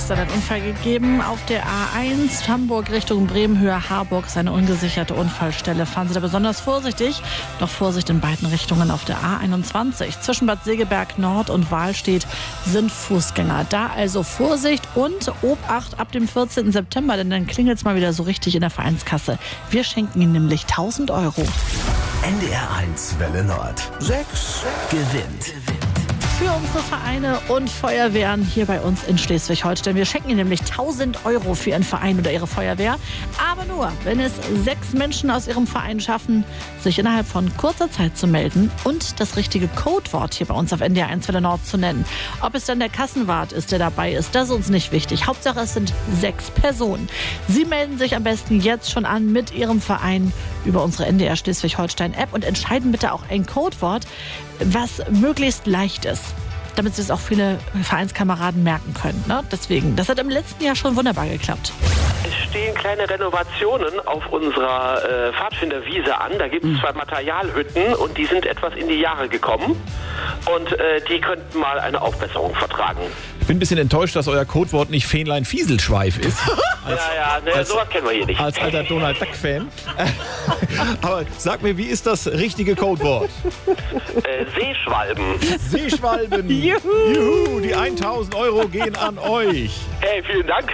gestern einen Unfall gegeben auf der A1 Hamburg Richtung Bremen, Höhe Harburg. Ist eine ungesicherte Unfallstelle. Fahren Sie da besonders vorsichtig. Noch Vorsicht in beiden Richtungen auf der A21. Zwischen Bad Segeberg Nord und Wahlstedt sind Fußgänger. Da also Vorsicht und Obacht ab dem 14. September, denn dann klingelt es mal wieder so richtig in der Vereinskasse. Wir schenken Ihnen nämlich 1.000 Euro. NDR1 Welle Nord. 6 gewinnt. Für unsere Vereine und Feuerwehren hier bei uns in Schleswig-Holstein. Wir schenken Ihnen nämlich 1.000 Euro für Ihren Verein oder Ihre Feuerwehr. Aber nur, wenn es 6 Menschen aus Ihrem Verein schaffen, sich innerhalb von kurzer Zeit zu melden und das richtige Codewort hier bei uns auf NDR1 Welle Nord zu nennen. Ob es dann der Kassenwart ist, der dabei ist, das ist uns nicht wichtig. Hauptsache, es sind 6 Personen. Sie melden sich am besten jetzt schon an mit Ihrem Verein über unsere NDR Schleswig-Holstein-App und entscheiden bitte auch ein Codewort, was möglichst leicht ist, damit sich das auch viele Vereinskameraden merken können. Ne? Deswegen, das hat im letzten Jahr schon wunderbar geklappt. Es stehen kleine Renovationen auf unserer Pfadfinderwiese an. Da gibt es 2 Materialhütten und die sind etwas in die Jahre gekommen. Und die könnten mal eine Aufbesserung vertragen. Ich bin ein bisschen enttäuscht, dass euer Codewort nicht Fähnlein-Fieselschweif ist. Sowas kennen wir hier nicht. Als alter Donald Duck-Fan. Aber sag mir, wie ist das richtige Codewort? Seeschwalben. Seeschwalben. Juhu, die 1.000 Euro gehen an euch. Hey, vielen Dank.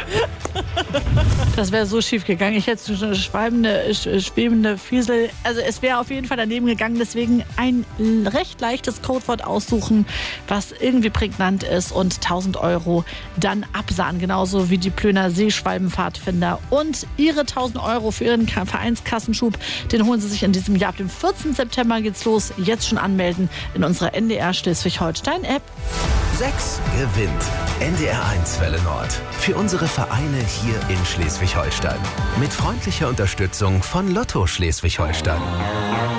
Das wäre so schief gegangen. Ich hätte schon schwebende Fiesel. Also es wäre auf jeden Fall daneben gegangen. Deswegen ein recht leichtes Codewort aussuchen, was irgendwie prägnant ist und 1.000 Euro dann absahen. Genauso wie die Plöner Seeschwalbenpfadfinder. Und Ihre 1.000 Euro für Ihren Vereinskassenschub, den holen Sie sich in diesem Jahr. Ab dem 14. September geht's los. Jetzt schon anmelden in unserer NDR Schleswig-Holstein-App. 6 gewinnt. NDR1 Welle Nord. Für unsere Vereine hier in Schleswig-Holstein. Mit freundlicher Unterstützung von Lotto Schleswig-Holstein.